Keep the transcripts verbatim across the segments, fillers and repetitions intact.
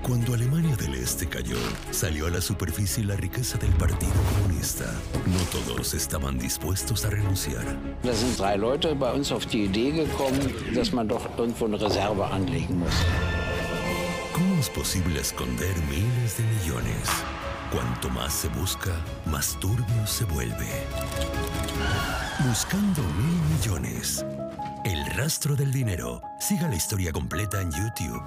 Cuando Alemania del Este cayó, salió a la superficie la riqueza del Partido Comunista. No todos estaban dispuestos a renunciar. Da sind drei Leute bei uns auf die Idee gekommen, dass man doch irgendwo eine Reserve anlegen muss. ¿Cómo es posible esconder miles de millones? Cuanto más se busca, más turbio se vuelve. Buscando mil millones. El rastro del dinero. Siga la historia completa en YouTube.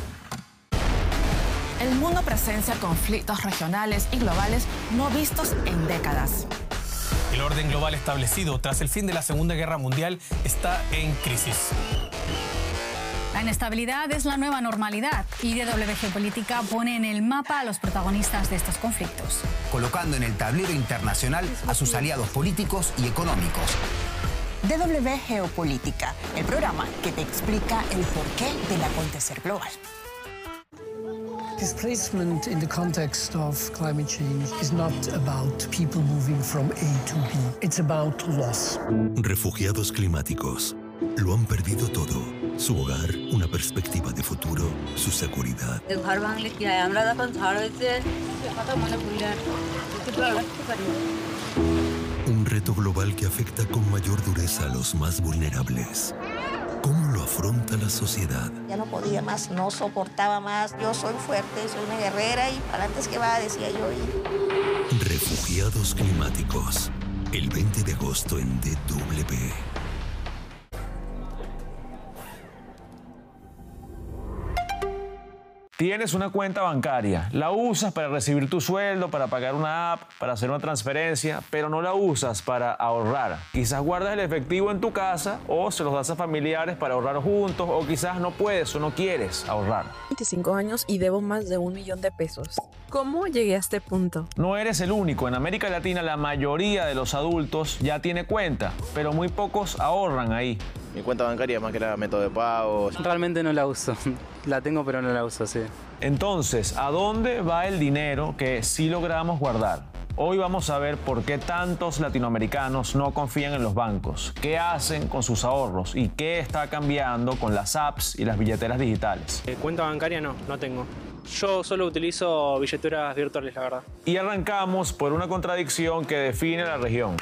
El mundo presencia conflictos regionales y globales no vistos en décadas. El orden global establecido tras el fin de la Segunda Guerra Mundial está en crisis. La inestabilidad es la nueva normalidad y D W Geopolítica pone en el mapa a los protagonistas de estos conflictos, colocando en el tablero internacional a sus aliados políticos y económicos. D W Geopolítica, el programa que te explica el porqué del acontecer global. Displacement in the context of climate change is not about people moving from A to B. It's about loss. Refugiados climáticos. Lo han perdido todo. Su hogar, una perspectiva de futuro, su seguridad. Un reto global que afecta con mayor dureza a los más vulnerables. ¿Cómo lo afronta la sociedad? Ya no podía más, no soportaba más. Yo soy fuerte, soy una guerrera y para antes que va, decía yo. Y... Refugiados climáticos. El veinte de agosto en D W. Tienes una cuenta bancaria, la usas para recibir tu sueldo, para pagar una app, para hacer una transferencia, pero no la usas para ahorrar. Quizás guardas el efectivo en tu casa o se los das a familiares para ahorrar juntos, o quizás no puedes o no quieres ahorrar. veinticinco años y debo más de un millón de pesos. ¿Cómo llegué a este punto? No eres el único. En América Latina la mayoría de los adultos ya tiene cuenta, pero muy pocos ahorran ahí. Mi cuenta bancaria más que era método de pago. Realmente no la uso. La tengo pero no la uso, sí. Entonces, ¿a dónde va el dinero que sí logramos guardar? Hoy vamos a ver por qué tantos latinoamericanos no confían en los bancos, qué hacen con sus ahorros y qué está cambiando con las apps y las billeteras digitales. Eh, cuenta bancaria no, no tengo. Yo solo utilizo billeteras virtuales, la verdad. Y arrancamos por una contradicción que define la región.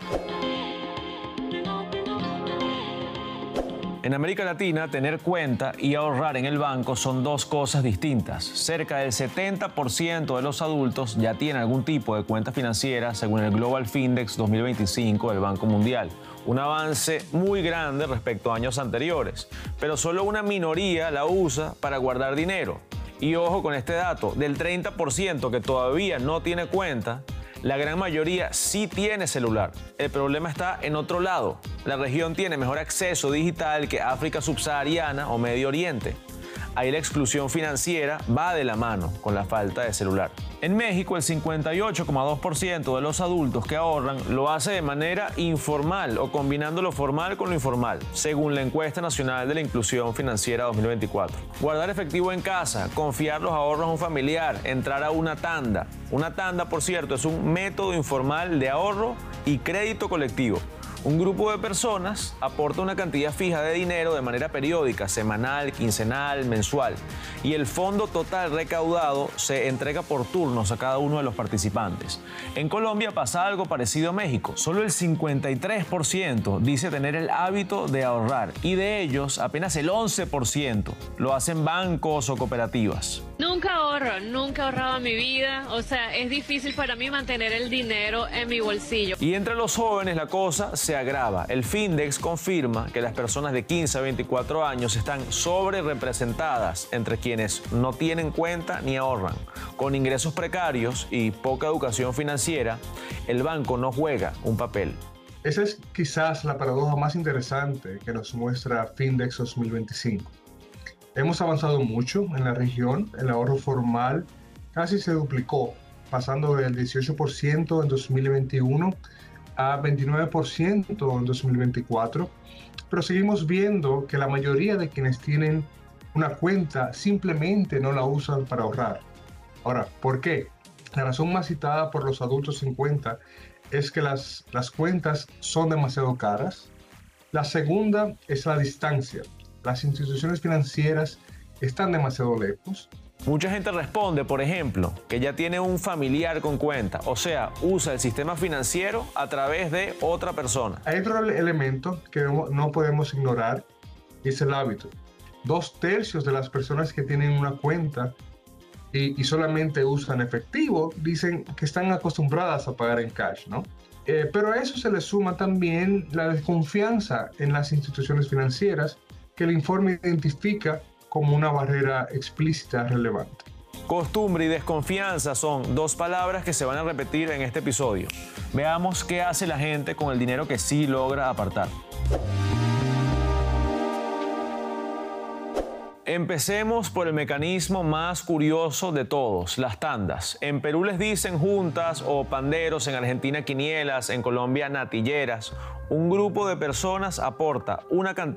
En América Latina, tener cuenta y ahorrar en el banco son dos cosas distintas. Cerca del setenta por ciento de los adultos ya tienen algún tipo de cuenta financiera, según el Global Findex dos mil veinticinco del Banco Mundial. Un avance muy grande respecto a años anteriores, pero solo una minoría la usa para guardar dinero. Y ojo con este dato, del treinta por ciento que todavía no tiene cuenta, la gran mayoría sí tiene celular. El problema está en otro lado. La región tiene mejor acceso digital que África subsahariana o Medio Oriente. Ahí la exclusión financiera va de la mano con la falta de celular. En México, el cincuenta y ocho coma dos por ciento de los adultos que ahorran lo hace de manera informal o combinando lo formal con lo informal, según la Encuesta Nacional de la Inclusión Financiera dos mil veinticuatro. Guardar efectivo en casa, confiar los ahorros a un familiar, entrar a una tanda. Una tanda, por cierto, es un método informal de ahorro y crédito colectivo. Un grupo de personas aporta una cantidad fija de dinero de manera periódica, semanal, quincenal, mensual, y el fondo total recaudado se entrega por turnos a cada uno de los participantes. En Colombia pasa algo parecido a México. Solo el cincuenta y tres por ciento dice tener el hábito de ahorrar, y de ellos apenas el once por ciento lo hacen bancos o cooperativas. Nunca ahorro, nunca he ahorrado en mi vida, o sea, es difícil para mí mantener el dinero en mi bolsillo. Y entre los jóvenes la cosa se agrava. El Findex confirma que las personas de quince a veinticuatro años están sobre representadas entre quienes no tienen cuenta ni ahorran. Con ingresos precarios y poca educación financiera, el banco no juega un papel. Esa es quizás la paradoja más interesante que nos muestra Findex dos mil veinticinco. Hemos avanzado mucho en la región, el ahorro formal casi se duplicó, pasando del dieciocho por ciento en dos mil veintiuno a veintinueve por ciento en dos mil veinticuatro, pero seguimos viendo que la mayoría de quienes tienen una cuenta simplemente no la usan para ahorrar. Ahora, ¿por qué? La razón más citada por los adultos en cuenta es que las, las cuentas son demasiado caras. La segunda es la distancia. Las instituciones financieras están demasiado lejos. Mucha gente responde, por ejemplo, que ya tiene un familiar con cuenta, o sea, usa el sistema financiero a través de otra persona. Hay otro elemento que no podemos ignorar y es el hábito. Dos tercios de las personas que tienen una cuenta y, y solamente usan efectivo dicen que están acostumbradas a pagar en cash, ¿no? Eh, pero a eso se le suma también la desconfianza en las instituciones financieras que el informe identifica como una barrera explícita relevante. Costumbre y desconfianza son dos palabras que se van a repetir en este episodio. Veamos qué hace la gente con el dinero que sí logra apartar. Empecemos por el mecanismo más curioso de todos, las tandas. En Perú les dicen juntas o panderos, en Argentina quinielas, en Colombia natilleras. Un grupo de personas aporta una cantidad